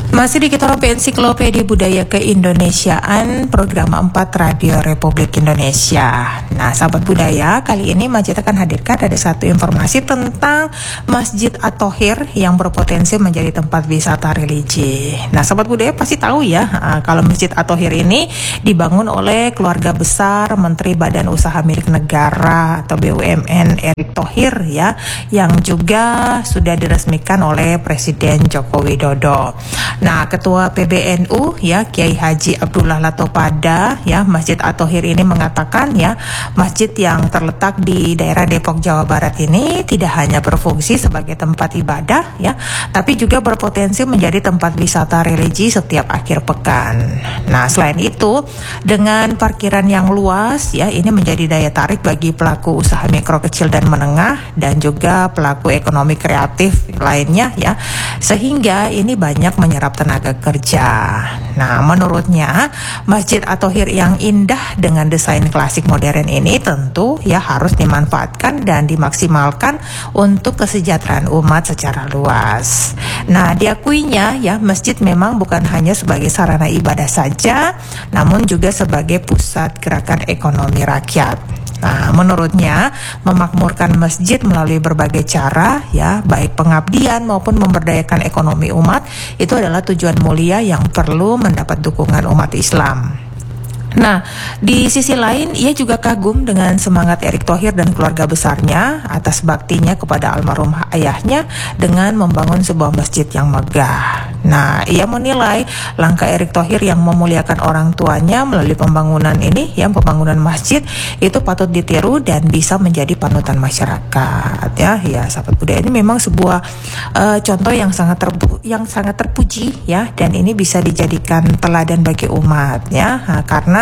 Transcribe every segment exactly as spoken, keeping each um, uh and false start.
Masih di Kita Ensiklopedia Budaya Keindonesiaan, program empat Radio Republik Indonesia. Nah, sahabat budaya, kali ini Majid akan hadirkan ada satu informasi tentang Masjid At-Thohir yang berpotensi menjadi tempat wisata religi. Nah, sahabat budaya pasti tahu ya, kalau Masjid At-Thohir ini dibangun oleh keluarga besar Menteri Badan Usaha Milik Negara atau B U M N Erick Thohir ya, yang juga sudah diresmikan oleh Presiden Joko Widodo. Nah, Ketua P B N U ya Kiai Haji Abdullah Latopada ya Masjid At-Thohir ini mengatakan ya, masjid yang terletak di daerah Depok Jawa Barat ini tidak hanya berfungsi sebagai tempat ibadah ya, tapi juga berpotensi menjadi tempat wisata religi setiap akhir pekan. Nah, selain itu dengan parkiran yang luas ya, ini menjadi daya tarik bagi pelaku usaha mikro kecil dan menengah dan juga pelaku ekonomi kreatif lainnya ya, sehingga ini banyak menyerap tenaga kerja. Nah, menurutnya Masjid At-Thohir yang indah dengan desain klasik modern ini tentu ya harus dimanfaatkan dan dimaksimalkan untuk kesejahteraan umat secara luas. Nah, diakuinya ya, masjid memang bukan hanya sebagai sarana ibadah saja, namun juga sebagai pusat gerakan ekonomi rakyat. Nah, menurutnya memakmurkan masjid melalui berbagai cara ya, baik pengabdian maupun memberdayakan ekonomi umat, itu adalah tujuan mulia yang perlu mendapat dukungan umat Islam. Nah, di sisi lain ia juga kagum dengan semangat Erick Thohir dan keluarga besarnya atas baktinya kepada almarhum ayahnya dengan membangun sebuah masjid yang megah. Nah, ia menilai langkah Erick Thohir yang memuliakan orang tuanya melalui pembangunan ini, yang pembangunan masjid itu patut ditiru dan bisa menjadi panutan masyarakat. Ya, ya sahabat budaya, ini memang sebuah uh, contoh yang sangat terpu yang sangat terpuji ya, dan ini bisa dijadikan teladan bagi umat ya, nah, karena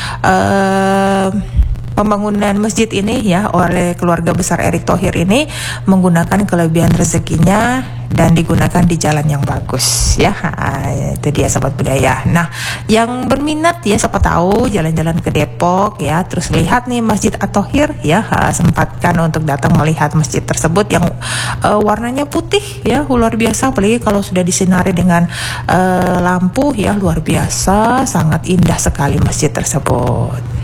Uh, pembangunan masjid ini ya oleh keluarga besar Erick Thohir ini menggunakan kelebihan rezekinya dan digunakan di jalan yang bagus ya. Nah, itu dia sahabat budaya. Nah, yang berminat ya, siapa tahu jalan-jalan ke Depok ya, terus lihat nih Masjid At-Thohir ya, sempatkan untuk datang melihat masjid tersebut yang uh, warnanya putih ya, luar biasa, apalagi kalau sudah disinari dengan uh, lampu ya, luar biasa, sangat indah sekali masjid tersebut.